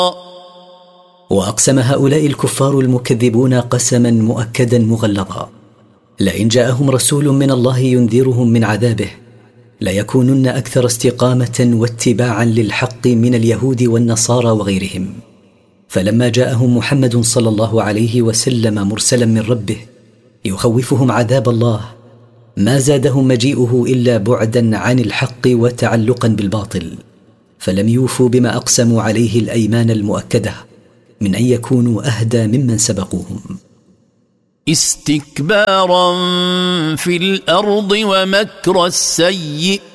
وأقسم هؤلاء الكفار المكذبون قسما مؤكدا مغلظا: لئن جاءهم رسول من الله ينذرهم من عذابه ليكونن أكثر استقامة واتباعا للحق من اليهود والنصارى وغيرهم. فلما جاءهم محمد صلى الله عليه وسلم مرسلا من ربه يخوفهم عذاب الله ما زادهم مجيئه إلا بعدا عن الحق وتعلقا بالباطل، فلم يوفوا بما أقسموا عليه الأيمان المؤكدة من أن يكونوا أهدى ممن سبقوهم. استكبارا في الأرض ومكر السيئ